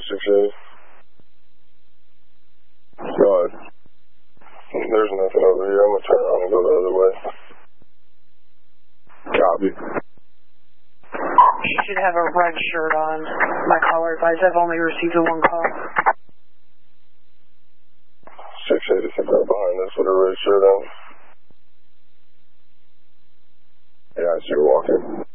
680. Go ahead. There's nothing over here. I'm going to turn around and go the other way. Copy. You should have a red shirt on. My caller advised I've only received a one call. 680 right behind us with a red shirt on. Yeah, I see her walking.